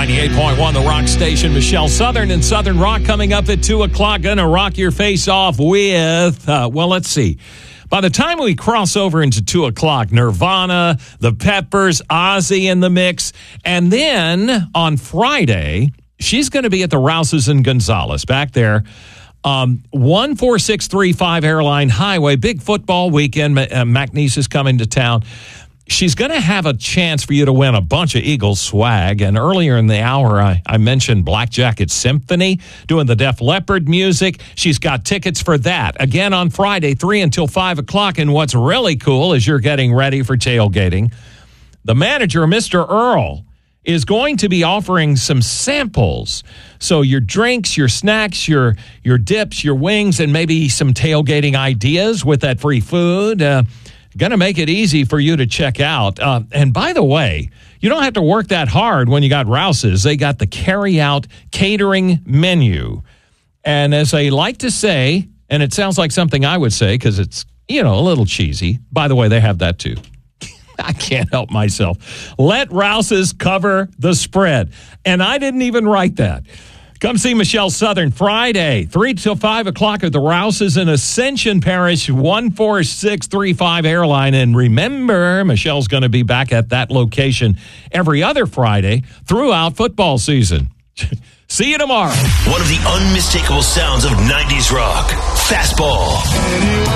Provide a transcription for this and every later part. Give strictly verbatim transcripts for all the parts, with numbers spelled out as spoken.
ninety-eight point one, the Rock Station. Michelle Southern and Southern Rock coming up at two o'clock. Gonna rock your face off with, uh, well, let's see. By the time we cross over into two o'clock, Nirvana, the Peppers, Ozzy in the mix. And then on Friday, she's going to be at the Rouses in Gonzales back there. Um, one four six three five Airline Highway, big football weekend. Uh, McNeese is coming to town. She's going to have a chance for you to win a bunch of Eagles swag. And earlier in the hour, I, I mentioned Black Jacket Symphony doing the Def Leppard music. She's got tickets for that. Again on Friday, three until five o'clock. And what's really cool is you're getting ready for tailgating. The manager, Mister Earl, is going to be offering some samples. So your drinks, your snacks, your your dips, your wings, and maybe some tailgating ideas with that free food. Uh, going to make it easy for you to check out. Uh, and by the way, you don't have to work that hard when you got Rouse's. They got the carry-out catering menu. And as they like to say, and it sounds like something I would say because it's, you know, a little cheesy. By the way, they have that too. I can't help myself. Let Rouse's cover the spread. And I didn't even write that. Come see Michelle Southern Friday, three till five o'clock at the Rouse's in Ascension Parish, one four six three five Airline. And remember, Michelle's going to be back at that location every other Friday throughout football season. See you tomorrow. One of the unmistakable sounds of nineties rock. Fastball.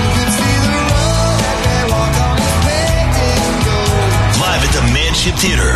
Live at the Manship Theater.